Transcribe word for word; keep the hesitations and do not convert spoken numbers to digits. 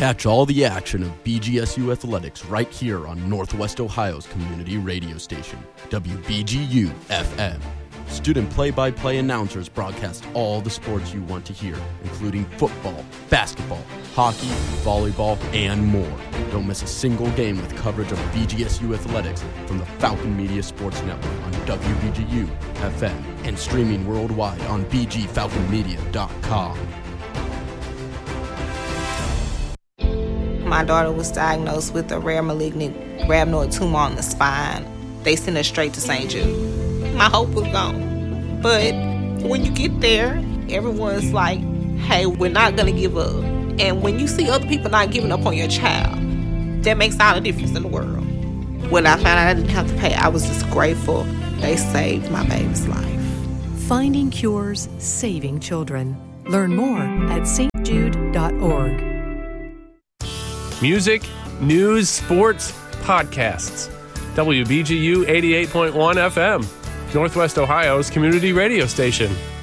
Catch all the action of B G S U athletics right here on Northwest Ohio's community radio station, W B G U F M. Student play-by-play announcers broadcast all the sports you want to hear, including football, basketball, hockey, volleyball, and more. Don't miss a single game with coverage of B G S U athletics from the Falcon Media Sports Network on W B G U F M and streaming worldwide on b g falcon media dot com. My daughter was diagnosed with a rare malignant rhabdoid tumor on the spine. They sent her straight to Saint Jude. My hope was gone. But when you get there, everyone's like, hey, we're not going to give up. And when you see other people not giving up on your child, that makes all the difference in the world. When I found out I didn't have to pay, I was just grateful. They saved my baby's life. Finding cures, saving children. Learn more at s t jude dot org. Music, news, sports, podcasts. W B G U eighty-eight point one F M, Northwest Ohio's community radio station.